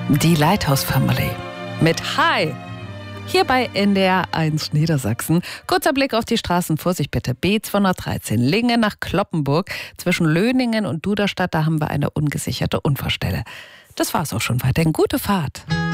Die Lighthouse Family mit Hi. Hier bei NDR 1 Niedersachsen. Kurzer Blick auf die Straßen. Vorsicht bitte. B213 Lingen nach Cloppenburg. Zwischen Löningen und Duderstadt, da haben wir eine ungesicherte Unfallstelle. Das war's auch schon weiterhin. Gute Fahrt.